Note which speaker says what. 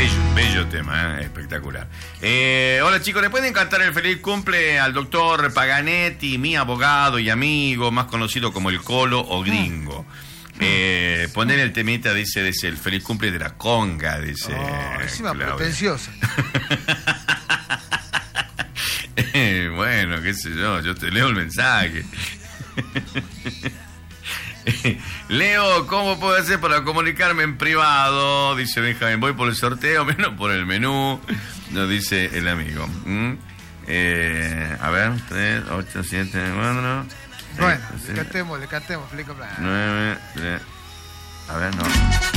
Speaker 1: bello tema, espectacular. Hola chicos, ¿le pueden cantar el feliz cumple al doctor Paganetti, mi abogado y amigo, más conocido como el Colo o Gringo? Poner el temita, dice el feliz cumple de la conga, dice.
Speaker 2: Encima pretenciosa.
Speaker 1: Bueno, qué sé yo te leo el mensaje. Leo, ¿cómo puedo hacer para comunicarme en privado? Dice Benjamín, voy por el sorteo, menos por el menú, nos dice el amigo. A ver, 3, 8, 7, 4.
Speaker 2: Bueno, le cantemos, feliz cumpleaños.
Speaker 1: 9, 3. A ver, no.